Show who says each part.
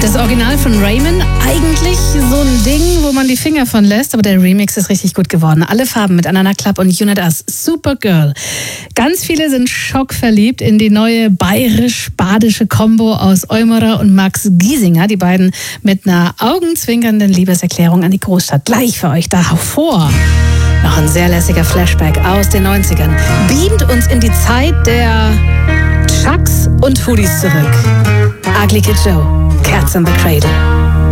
Speaker 1: Das Original von Raymond, eigentlich so ein Ding, wo man die Finger von lässt, aber der Remix ist richtig gut geworden. Alle Farben mit Anana Club und Unit Us, Supergirl. Ganz viele sind schockverliebt in die neue bayerisch-badische Kombo aus Eumerer und Max Giesinger. Die beiden mit einer augenzwinkernden Liebeserklärung an die Großstadt. Gleich für euch davor. Noch ein sehr lässiger Flashback aus den 90ern. Beamt uns in die Zeit der Chucks und Hoodies zurück. Ugly Kid Joe, Cats in the Cradle.